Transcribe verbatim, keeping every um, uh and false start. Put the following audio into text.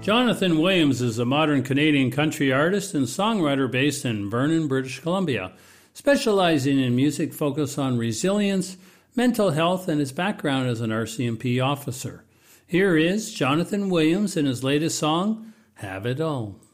Jonathan Williams is a modern Canadian country artist and songwriter based in Vernon, British Columbia, specializing in music focused on resilience, mental health, and his background as an R C M P officer. Here is Jonathan Williams in his latest song, Have It All.